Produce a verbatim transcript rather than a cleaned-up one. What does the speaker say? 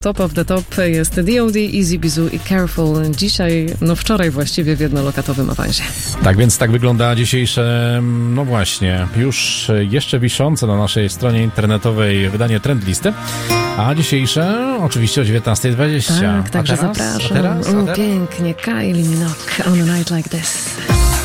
Top of the Top jest D O D, Easy Bizu i Careful. Dzisiaj, no wczoraj właściwie w jednolokatowym awansie. Tak więc tak wygląda dzisiejsze, no właśnie, już jeszcze wiszące na naszej stronie internetowej wydanie Trendlisty. A dzisiejsze oczywiście o dziewiętnasta dwadzieścia. Tak, także a teraz? zapraszam. A teraz? A teraz? O, pięknie, Kylie Minogue, On a Night Like This.